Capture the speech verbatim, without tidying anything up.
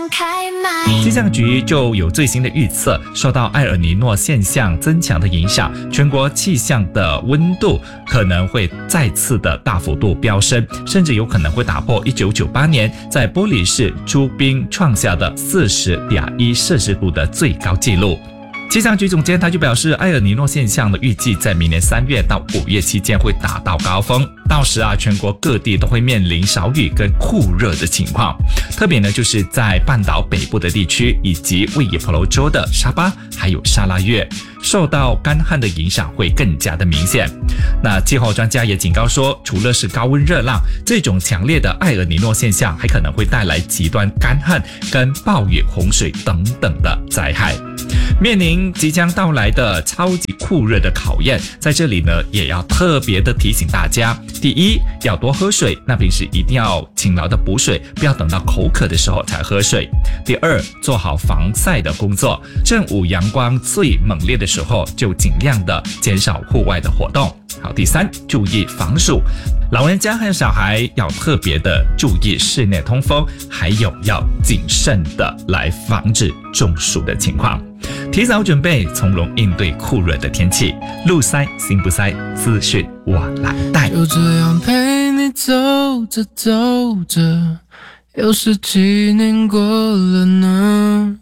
气象局就有最新的预测，受到埃尔尼诺现象增强的影响，全国气象的温度可能会再次的大幅度飙升，甚至有可能会打破一九九八年在玻璃市出冰创下的 四十点一摄氏度的最高纪录。气象局总监他就表示，埃尔尼诺现象的预计在明年三月到五月期间会达到高峰，到时啊，全国各地都会面临少雨跟酷热的情况，特别呢就是在半岛北部的地区以及位于婆罗洲的沙巴还有沙拉越，受到干旱的影响会更加的明显。那气候专家也警告说，除了是高温热浪，这种强烈的埃尔尼诺现象还可能会带来极端干旱跟暴雨、洪水等等的灾害。面临即将到来的超级酷热的考验，在这里呢也要特别的提醒大家，第一，要多喝水，那平时一定要勤劳的补水，不要等到口渴的时候才喝水。第二，做好防晒的工作，正午阳光最猛烈的时候就尽量的减少户外的活动。好，第三，注意防暑，老人家和小孩要特别的注意室内通风，还有要谨慎的来防止中暑的情况。提早准备，从容应对酷热的天气。路塞心不塞，资讯我来带。 就这样陪你走着走着，有十几年过了呢。